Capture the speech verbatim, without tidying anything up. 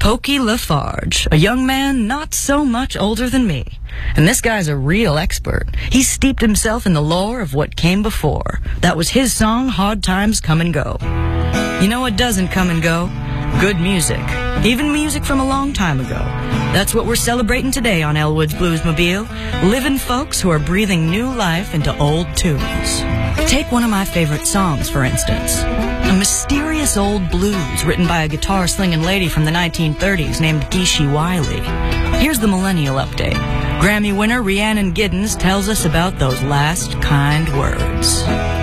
Pokey Lafarge, a young man not so much older than me. And this guy's a real expert. He steeped himself in the lore of what came before. That was his song, Hard Times Come and Go. You know what doesn't come and go? Good music. Even music from a long time ago. That's what we're celebrating today on Elwood's Bluesmobile. Living folks who are breathing new life into old tunes. Take one of my favorite songs, for instance. A mysterious old blues written by a guitar-slinging lady from the nineteen thirties named Geeshie Wiley. Here's the Millennial Update. Grammy winner Rhiannon Giddens tells us about those last kind words.